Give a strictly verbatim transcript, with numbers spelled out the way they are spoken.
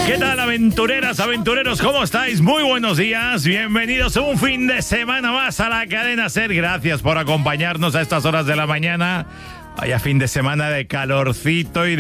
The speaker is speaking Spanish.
¿Qué tal, aventureras, aventureros? ¿Cómo estáis? Muy buenos días. Bienvenidos un fin de semana más a la cadena SER. Gracias por acompañarnos a estas horas de la mañana. Vaya fin de semana de calorcito y de